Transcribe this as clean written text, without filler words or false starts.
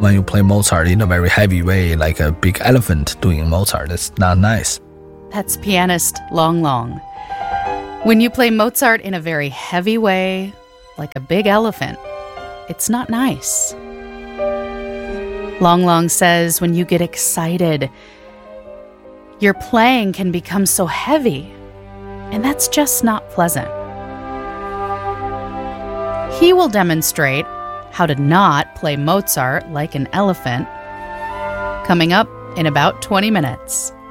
when you play Mozart in a very heavy way, like a big elephant doing Mozart. It's not nice. That's pianist Long Long. When you play Mozart in a very heavy way, like a big elephant, it's not nice. Long Long says when you get excited, your playing can become so heavy, and that's just not pleasant. He will demonstrate how to not play Mozart like an elephant coming up in about 20 minutes.